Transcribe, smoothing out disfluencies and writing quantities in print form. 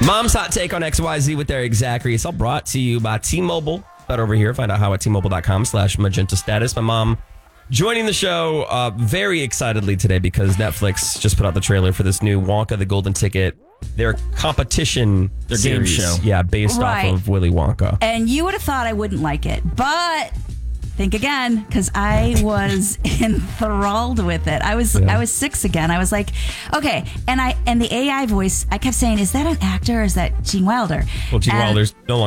Mom's Hot Take on XYZ with Eric Zachary. It's all brought to you by T-Mobile. But over here, find out how at T-Mobile.com/magenta status. My mom joining the show very excitedly today because Netflix just put out the trailer for this new Wonka the Golden Ticket. Their competition Their game series. show. Yeah, based off of Willy Wonka. And you would have thought I wouldn't like it, but think again, because I was enthralled with it. I was 6 again. I was like, okay, and the AI voice, I kept saying, is that an actor or is that Gene Wilder? Well, Gene Wilder's no longer